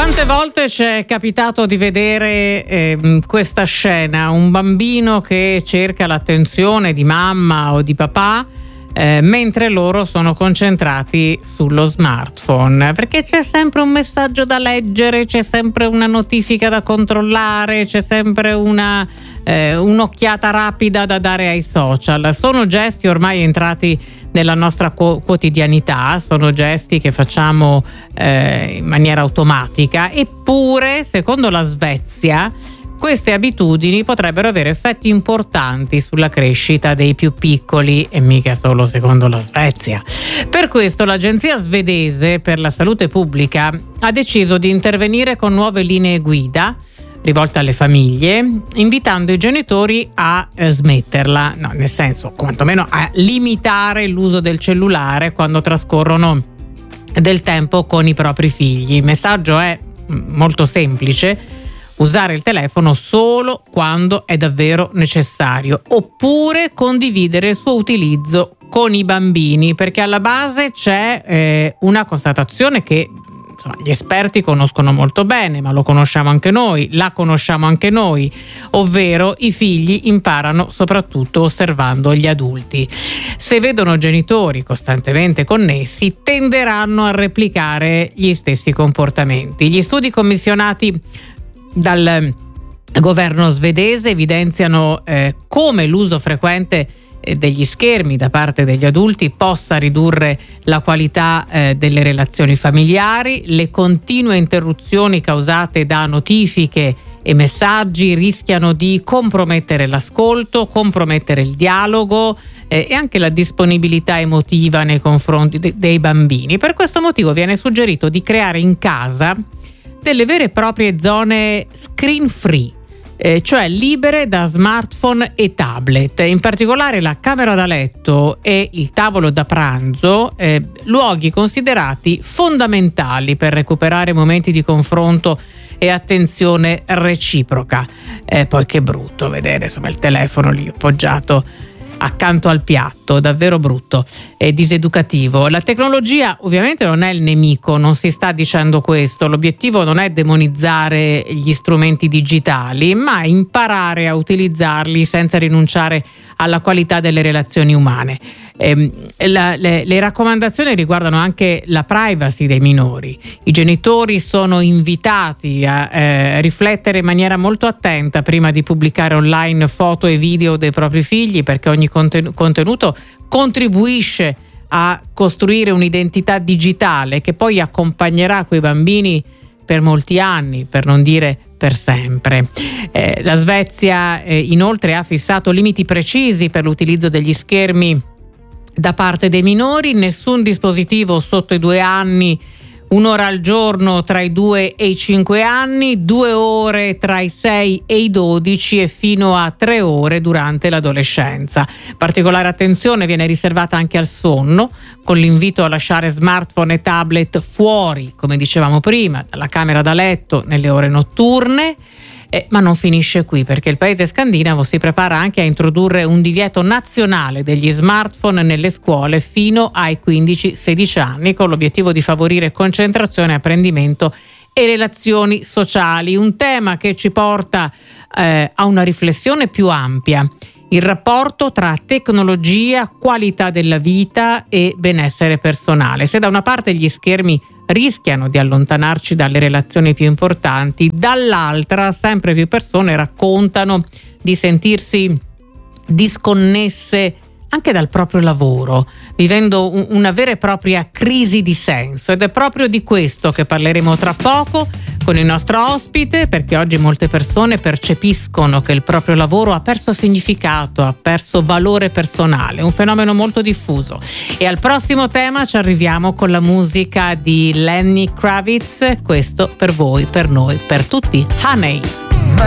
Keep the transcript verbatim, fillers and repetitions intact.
Quante volte ci è capitato di vedere eh, questa scena, un bambino che cerca l'attenzione di mamma o di papà eh, mentre loro sono concentrati sullo smartphone, perché c'è sempre un messaggio da leggere, c'è sempre una notifica da controllare, c'è sempre una eh, un'occhiata rapida da dare ai social. Sono gesti ormai entrati nella nostra quotidianità, sono gesti che facciamo eh, in maniera automatica, eppure secondo la Svezia queste abitudini potrebbero avere effetti importanti sulla crescita dei più piccoli, e mica solo secondo la Svezia. Per questo l'Agenzia svedese per la salute pubblica ha deciso di intervenire con nuove linee guida rivolte alle famiglie, invitando i genitori a eh, smetterla, no, nel senso, quantomeno a limitare l'uso del cellulare quando trascorrono del tempo con i propri figli. Il messaggio è molto semplice: usare il telefono solo quando è davvero necessario, oppure condividere il suo utilizzo con i bambini, perché alla base c'è eh, una constatazione che insomma, gli esperti conoscono molto bene, ma lo conosciamo anche noi, la conosciamo anche noi, ovvero i figli imparano soprattutto osservando gli adulti. Se vedono genitori costantemente connessi, tenderanno a replicare gli stessi comportamenti. Gli studi commissionati dal governo svedese evidenziano eh, come l'uso frequente degli schermi da parte degli adulti possa ridurre la qualità eh, delle relazioni familiari. Le continue interruzioni causate da notifiche e messaggi rischiano di compromettere l'ascolto, compromettere il dialogo eh, e anche la disponibilità emotiva nei confronti de- dei bambini. Per questo motivo viene suggerito di creare in casa delle vere e proprie zone screen free, Eh, cioè libere da smartphone e tablet, in particolare la camera da letto e il tavolo da pranzo, eh, luoghi considerati fondamentali per recuperare momenti di confronto e attenzione reciproca. Eh, poi che brutto vedere insomma il telefono lì appoggiato accanto al piatto, davvero brutto e diseducativo. La tecnologia ovviamente non è il nemico, non si sta dicendo questo. L'obiettivo non è demonizzare gli strumenti digitali, ma imparare a utilizzarli senza rinunciare alla qualità delle relazioni umane. Eh, la, le, le raccomandazioni riguardano anche la privacy dei minori. I genitori sono invitati a eh, riflettere in maniera molto attenta prima di pubblicare online foto e video dei propri figli, perché ogni contenuto contribuisce a costruire un'identità digitale che poi accompagnerà quei bambini per molti anni, per non dire per sempre. Eh, la Svezia eh, inoltre ha fissato limiti precisi per l'utilizzo degli schermi da parte dei minori: nessun dispositivo sotto i due anni, un'ora al giorno tra i due e i cinque anni, due ore tra i sei e i dodici e fino a tre ore durante l'adolescenza. Particolare attenzione viene riservata anche al sonno, con l'invito a lasciare smartphone e tablet fuori, come dicevamo prima, dalla camera da letto nelle ore notturne. Eh, ma non finisce qui, perché il paese scandinavo si prepara anche a introdurre un divieto nazionale degli smartphone nelle scuole fino ai quindici sedici anni, con l'obiettivo di favorire concentrazione, apprendimento e relazioni sociali. Un tema che ci porta eh, a una riflessione più ampia: il rapporto tra tecnologia, qualità della vita e benessere personale. Se da una parte gli schermi rischiano di allontanarci dalle relazioni più importanti, dall'altra sempre più persone raccontano di sentirsi disconnesse anche dal proprio lavoro, vivendo un, una vera e propria crisi di senso. Ed è proprio di questo che parleremo tra poco con il nostro ospite, perché oggi molte persone percepiscono che il proprio lavoro ha perso significato, ha perso valore personale, un fenomeno molto diffuso. E al prossimo tema ci arriviamo con la musica di Lenny Kravitz, questo per voi, per noi, per tutti, Honey.